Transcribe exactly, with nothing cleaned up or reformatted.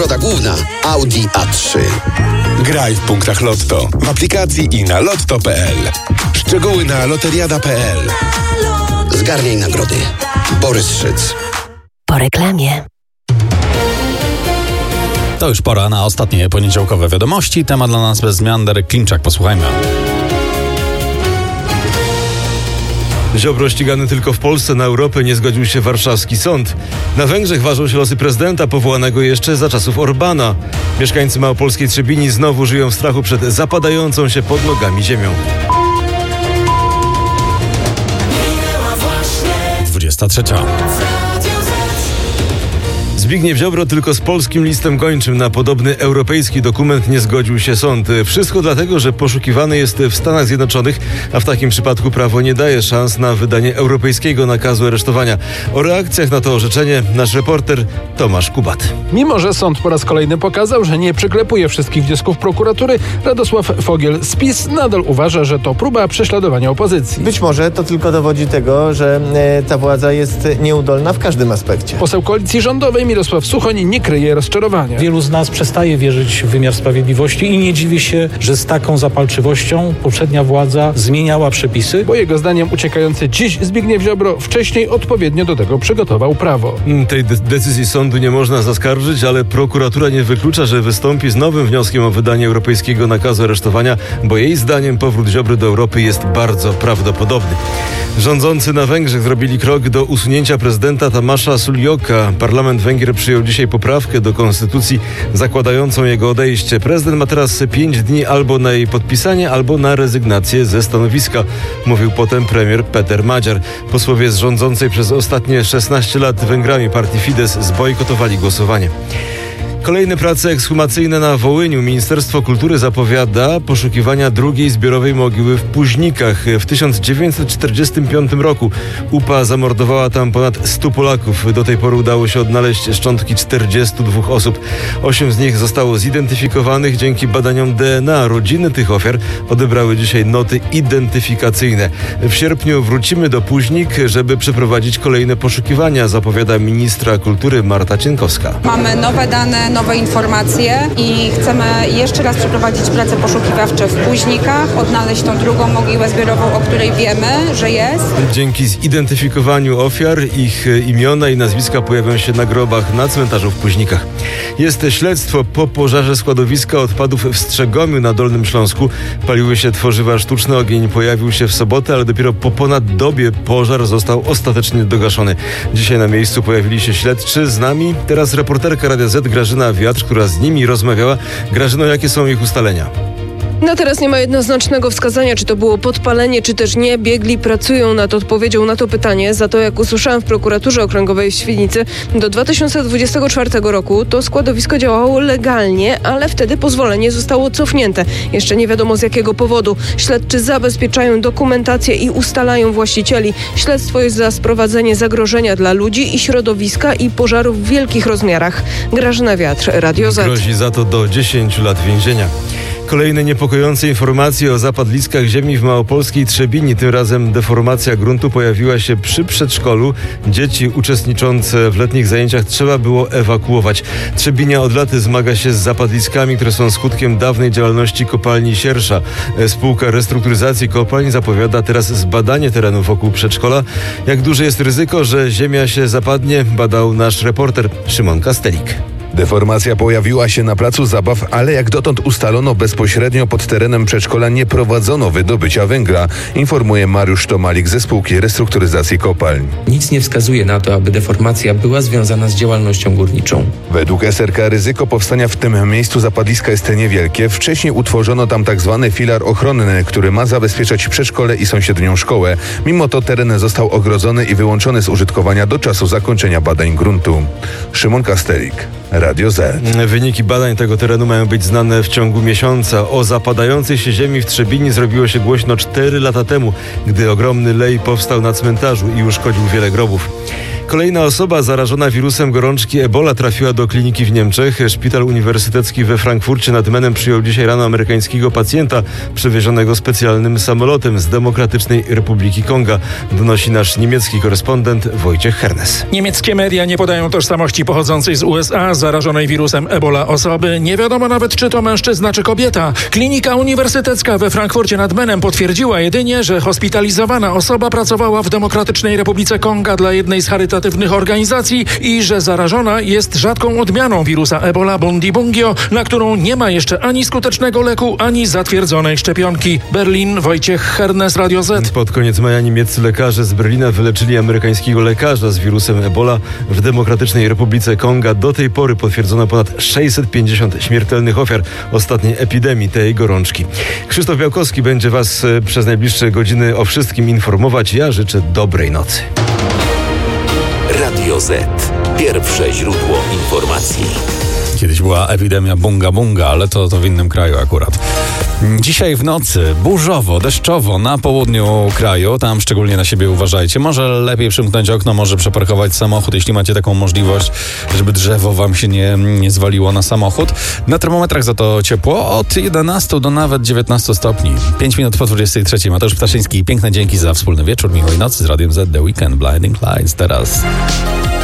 Nagroda główna Audi A trzy. Graj w punktach Lotto, w aplikacji i na lotto kropka p l. Szczegóły na loteriada kropka p l. Zgarniaj nagrody. Borys Szyc. Po reklamie. To już pora na ostatnie poniedziałkowe wiadomości. Temat dla nas bez zmian. Darek Klimczak, posłuchajmy. Ziobro ścigany tylko w Polsce, na Europę nie zgodził się warszawski sąd. Na Węgrzech ważą się losy prezydenta powołanego jeszcze za czasów Orbana. Mieszkańcy małopolskiej Trzebini znowu żyją w strachu przed zapadającą się pod nogami ziemią. dwudziesta trzecia. Zbigniew Ziobro tylko z polskim listem gończym na podobny europejski dokument nie zgodził się sąd. Wszystko dlatego, że poszukiwany jest w Stanach Zjednoczonych, a w takim przypadku prawo nie daje szans na wydanie europejskiego nakazu aresztowania. O reakcjach na to orzeczenie nasz reporter Tomasz Kubat. Mimo że sąd po raz kolejny pokazał, że nie przyklepuje wszystkich wniosków prokuratury, Radosław Fogiel z PiS nadal uważa, że to próba prześladowania opozycji. Być może to tylko dowodzi tego, że e, ta władza jest nieudolna w każdym aspekcie. Poseł koalicji rządowej Mirosław Suchoń nie kryje rozczarowania. Wielu z nas przestaje wierzyć w wymiar sprawiedliwości i nie dziwi się, że z taką zapalczywością poprzednia władza zmieniała przepisy. Bo jego zdaniem uciekający dziś Zbigniew Ziobro wcześniej odpowiednio do tego przygotował prawo. Tej de- decyzji sądu nie można zaskarżyć, ale prokuratura nie wyklucza, że wystąpi z nowym wnioskiem o wydanie europejskiego nakazu aresztowania, bo jej zdaniem powrót Ziobry do Europy jest bardzo prawdopodobny. Rządzący na Węgrzech zrobili krok do usunięcia prezydenta Tamasza Suljoka. Parlament Węgier przyjął dzisiaj poprawkę do konstytucji zakładającą jego odejście. Prezydent ma teraz pięć dni albo na jej podpisanie, albo na rezygnację ze stanowiska, mówił potem premier Peter Madziar. Posłowie z rządzącej przez ostatnie szesnaście lat Węgrami partii Fidesz zbojkotowali głosowanie. Kolejne prace ekshumacyjne na Wołyniu. Ministerstwo Kultury zapowiada poszukiwania drugiej zbiorowej mogiły w Puźnikach. W tysiąc dziewięćset czterdziestym piątym roku U P A zamordowała tam ponad stu Polaków. Do tej pory udało się odnaleźć szczątki czterdziestu dwóch osób. Osiem z nich zostało zidentyfikowanych dzięki badaniom D N A. Rodziny tych ofiar odebrały dzisiaj noty identyfikacyjne. W sierpniu wrócimy do Puźnik, żeby przeprowadzić kolejne poszukiwania, zapowiada ministra kultury Marta Cienkowska. Mamy nowe dane, nowe informacje i chcemy jeszcze raz przeprowadzić prace poszukiwawcze w Puźnikach, odnaleźć tą drugą mogiłę zbiorową, o której wiemy, że jest. Dzięki zidentyfikowaniu ofiar, ich imiona i nazwiska pojawią się na grobach na cmentarzu w Puźnikach. Jest śledztwo po pożarze składowiska odpadów w Strzegomiu na Dolnym Śląsku. Paliły się tworzywa sztuczne, ogień pojawił się w sobotę, ale dopiero po ponad dobie pożar został ostatecznie dogaszony. Dzisiaj na miejscu pojawili się śledczy. Z nami teraz reporterka Radia Z Grażyna Wiatr, która z nimi rozmawiała. Grażyno, jakie są ich ustalenia? Na teraz nie ma jednoznacznego wskazania, czy to było podpalenie, czy też nie. Biegli pracują nad odpowiedzią na to pytanie. Za to, jak usłyszałam w prokuraturze okręgowej w Świdnicy, do dwa tysiące dwudziestego czwartego roku to składowisko działało legalnie, ale wtedy pozwolenie zostało cofnięte. Jeszcze nie wiadomo z jakiego powodu. Śledczy zabezpieczają dokumentację i ustalają właścicieli. Śledztwo jest za sprowadzenie zagrożenia dla ludzi i środowiska i pożarów w wielkich rozmiarach. Grażyna Wiatr, Radio Z. Grozi za to do dziesięciu lat więzienia. Kolejne niepokojące informacje o zapadliskach ziemi w małopolskiej Trzebini. Tym razem deformacja gruntu pojawiła się przy przedszkolu. Dzieci uczestniczące w letnich zajęciach trzeba było ewakuować. Trzebinia od lat zmaga się z zapadliskami, które są skutkiem dawnej działalności kopalni Siersza. Spółka Restrukturyzacji Kopalń zapowiada teraz zbadanie terenu wokół przedszkola. Jak duże jest ryzyko, że ziemia się zapadnie, badał nasz reporter Szymon Kastelik. Deformacja pojawiła się na placu zabaw, ale jak dotąd ustalono, bezpośrednio pod terenem przedszkola nie prowadzono wydobycia węgla, informuje Mariusz Tomalik ze spółki Restrukturyzacji Kopalń. Nic nie wskazuje na to, aby deformacja była związana z działalnością górniczą. Według S R K ryzyko powstania w tym miejscu zapadliska jest niewielkie. Wcześniej utworzono tam tak zwany filar ochronny, który ma zabezpieczać przedszkole i sąsiednią szkołę. Mimo to teren został ogrodzony i wyłączony z użytkowania do czasu zakończenia badań gruntu. Szymon Kastelik, Radio Z. Wyniki badań tego terenu mają być znane w ciągu miesiąca. O zapadającej się ziemi w Trzebini zrobiło się głośno cztery lata temu, gdy ogromny lej powstał na cmentarzu i uszkodził wiele grobów. Kolejna osoba zarażona wirusem gorączki Ebola trafiła do kliniki w Niemczech. Szpital uniwersytecki we Frankfurcie nad Menem przyjął dzisiaj rano amerykańskiego pacjenta przewiezionego specjalnym samolotem z Demokratycznej Republiki Konga. Donosi nasz niemiecki korespondent Wojciech Hernes. Niemieckie media nie podają tożsamości pochodzącej z U S A zarażonej wirusem Ebola osoby. Nie wiadomo nawet, czy to mężczyzna, czy kobieta. Klinika uniwersytecka we Frankfurcie nad Menem potwierdziła jedynie, że hospitalizowana osoba pracowała w Demokratycznej Republice Konga dla jednej z charytatywnych organizacji i że zarażona jest rzadką odmianą wirusa Ebola Bundibugyo, na którą nie ma jeszcze ani skutecznego leku, ani zatwierdzonej szczepionki. Berlin, Wojciech Hernes, Radio Z. Pod koniec maja niemieccy lekarze z Berlina wyleczyli amerykańskiego lekarza z wirusem Ebola w Demokratycznej Republice Konga. Do tej pory potwierdzono ponad sześćset pięćdziesiąt śmiertelnych ofiar ostatniej epidemii tej gorączki. Krzysztof Białkowski będzie Was przez najbliższe godziny o wszystkim informować. Ja życzę dobrej nocy. Radio Z. Pierwsze źródło informacji. Kiedyś była epidemia bunga bunga, ale to, to w innym kraju akurat. Dzisiaj w nocy burzowo, deszczowo na południu kraju, tam szczególnie na siebie uważajcie. Może lepiej przymknąć okno, może przeparkować samochód, jeśli macie taką możliwość, żeby drzewo wam się nie, nie zwaliło na samochód. Na termometrach za to ciepło od jedenastu do nawet dziewiętnastu stopni. pięć minut po dwudziestej trzeciej. Mateusz Ptaszyński. Piękne dzięki za wspólny wieczór, miłej nocy z Radiem Z. The Weekend, Blinding Lights teraz.